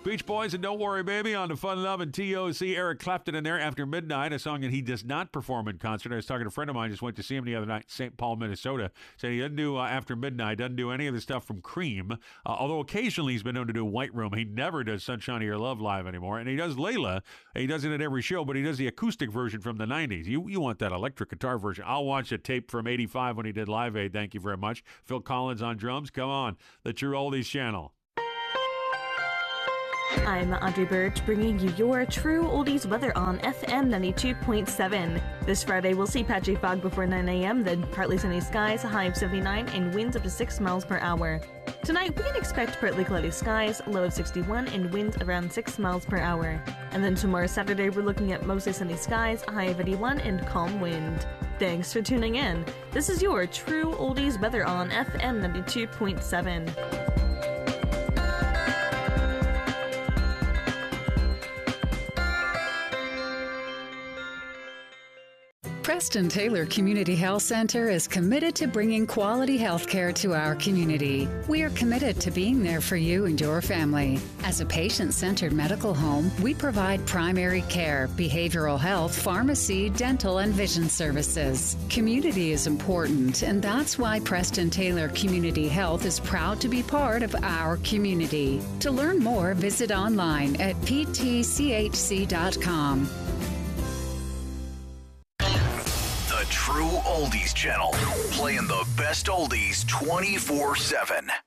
Beach Boys and Don't Worry Baby on the Fun Lovin' TOC. Eric Clapton in there, After Midnight, a song that he does not perform in concert. I was talking to a friend of mine, just went to see him the other night in St. Paul, Minnesota. Said he doesn't do After Midnight, doesn't do any of the stuff from Cream, although occasionally he's been known to do White Room. He never does Sunshine of Your Love live anymore. And he does Layla. He does it at every show, but he does the acoustic version from the 90s. You want that electric guitar version. I'll watch a tape from 85 when he did Live Aid. Thank you very much. Phil Collins on drums. Come on. The True Oldies channel. I'm Audrey Birch, bringing you your True Oldies weather on FM 92.7. This Friday, we'll see patchy fog before 9 a.m., then partly sunny skies, a high of 79, and winds up to 6 miles per hour. Tonight, we can expect partly cloudy skies, low of 61, and winds around 6 miles per hour. And then tomorrow, Saturday, we're looking at mostly sunny skies, a high of 81, and calm wind. Thanks for tuning in. This is your True Oldies weather on FM 92.7. Preston Taylor Community Health Center is committed to bringing quality health care to our community. We are committed to being there for you and your family. As a patient-centered medical home, we provide primary care, behavioral health, pharmacy, dental, and vision services. Community is important, and that's why Preston Taylor Community Health is proud to be part of our community. To learn more, visit online at ptchc.com. True Oldies channel, playing the best oldies 24/7.